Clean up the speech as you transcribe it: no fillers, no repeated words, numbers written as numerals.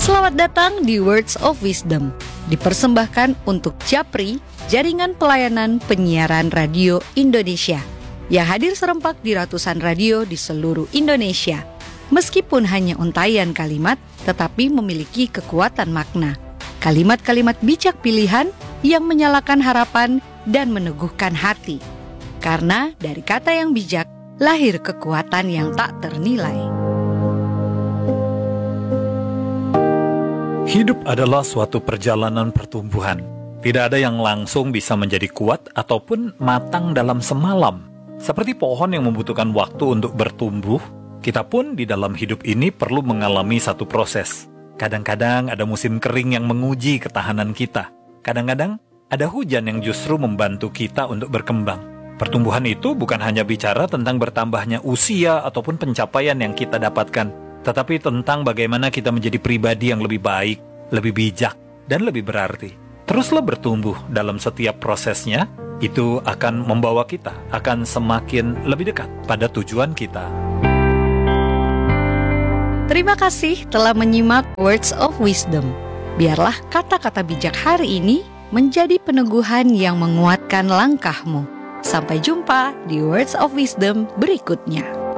Selamat datang di Words of Wisdom, dipersembahkan untuk Japri, Jaringan Pelayanan Penyiaran Radio Indonesia, yang hadir serempak di ratusan radio di seluruh Indonesia. Meskipun hanya untayan kalimat, tetapi memiliki kekuatan makna. Kalimat-kalimat bijak pilihan yang menyalakan harapan dan meneguhkan hati. Karena dari kata yang bijak, lahir kekuatan yang tak ternilai. Hidup adalah suatu perjalanan pertumbuhan. Tidak ada yang langsung bisa menjadi kuat ataupun matang dalam semalam. Seperti pohon yang membutuhkan waktu untuk bertumbuh, kita pun di dalam hidup ini perlu mengalami satu proses. Kadang-kadang ada musim kering yang menguji ketahanan kita. Kadang-kadang ada hujan yang justru membantu kita untuk berkembang. Pertumbuhan itu bukan hanya bicara tentang bertambahnya usia ataupun pencapaian yang kita dapatkan, tetapi tentang bagaimana kita menjadi pribadi yang lebih baik, lebih bijak, dan lebih berarti. Teruslah bertumbuh dalam setiap prosesnya, itu akan membawa kita akan semakin lebih dekat pada tujuan kita. Terima kasih telah menyimak Words of Wisdom. Biarlah kata-kata bijak hari ini menjadi peneguhan yang menguatkan langkahmu. Sampai jumpa di Words of Wisdom berikutnya.